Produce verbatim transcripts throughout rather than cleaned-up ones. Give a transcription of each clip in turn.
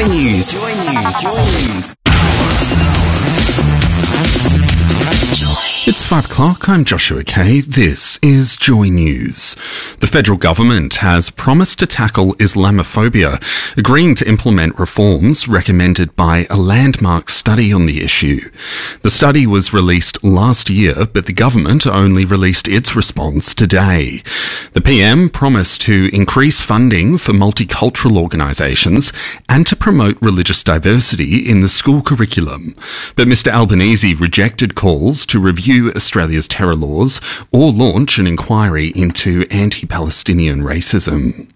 News. Joy News. Joy News. It's five o'clock. I'm Joshua Kay. This is Joy News. The federal government has promised to tackle Islamophobia, agreeing to implement reforms recommended by a landmark study on the issue. The study was released last year, but the government only released its response today. The P M promised to increase funding for multicultural organisations and to promote religious diversity in the school curriculum. But Mister Albanese rejected calls to review Australia's terror laws or launch an inquiry into anti-Palestinian racism.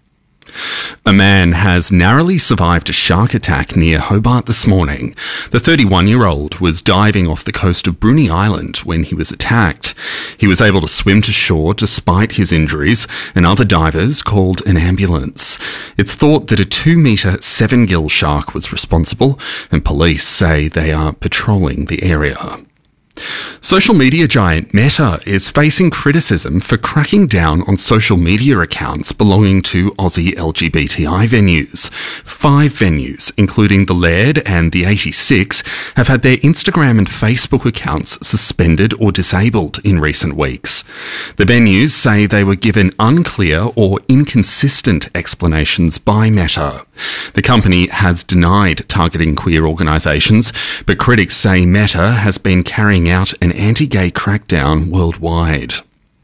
A man has narrowly survived a shark attack near Hobart this morning. The thirty-one-year-old was diving off the coast of Bruny Island when he was attacked. He was able to swim to shore despite his injuries, and other divers called an ambulance. It's thought that a two-metre, seven-gill shark was responsible, and police say they are patrolling the area. Social media giant Meta is facing criticism for cracking down on social media accounts belonging to Aussie L G B T I venues. Five venues, including the Laird and the eighty-six, have had their Instagram and Facebook accounts suspended or disabled in recent weeks. The venues say they were given unclear or inconsistent explanations by Meta. The company has denied targeting queer organisations, but critics say Meta has been carrying out an anti-gay crackdown worldwide.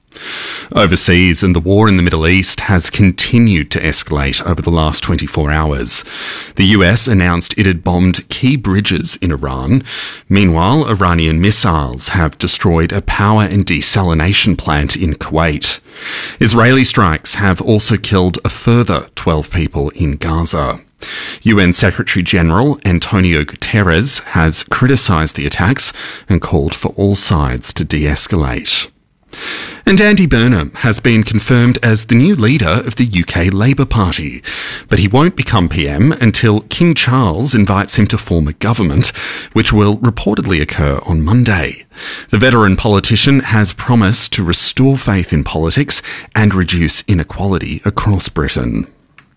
Overseas, and the war in the Middle East has continued to escalate over the last twenty-four hours. The U S announced it had bombed key bridges in Iran. Meanwhile, Iranian missiles have destroyed a power and desalination plant in Kuwait. Israeli strikes have also killed a further twelve people in Gaza. U N Secretary-General Antonio Guterres has criticised the attacks and called for all sides to de-escalate. And Andy Burnham has been confirmed as the new leader of the U K Labour Party, but he won't become P M until King Charles invites him to form a government, which will reportedly occur on Monday. The veteran politician has promised to restore faith in politics and reduce inequality across Britain.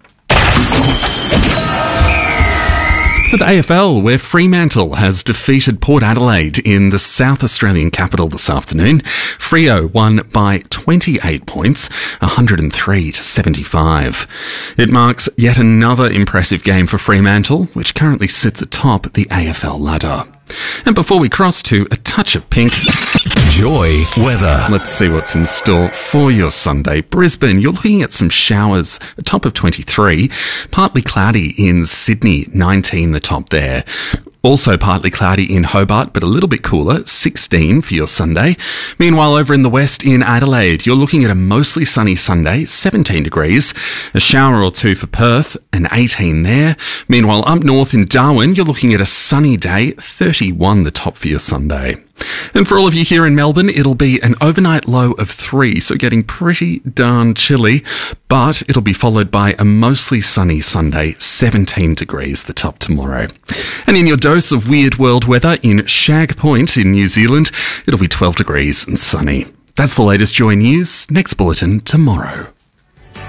To the A F L, where Fremantle has defeated Port Adelaide in the South Australian capital this afternoon. Freo won by twenty-eight points, one hundred three to seventy-five. It marks yet another impressive game for Fremantle, which currently sits atop the A F L ladder. And before we cross to a touch of pink, Joy weather. Let's see what's in store for your Sunday. Brisbane, you're looking at some showers, a top of twenty-three. Partly cloudy in Sydney, nineteen the top there. Also partly cloudy in Hobart, but a little bit cooler, sixteen for your Sunday. Meanwhile, over in the west in Adelaide, you're looking at a mostly sunny Sunday, seventeen degrees. A shower or two for Perth, and eighteen there. Meanwhile, up north in Darwin, you're looking at a sunny day, thirty-one the top for your Sunday. And for all of you here in Melbourne, it'll be an overnight low of three, so getting pretty darn chilly, but it'll be followed by a mostly sunny Sunday, seventeen degrees the top tomorrow. And in your dose of weird world weather in Shag Point in New Zealand, it'll be twelve degrees and sunny. That's the latest Joy News. Next bulletin tomorrow.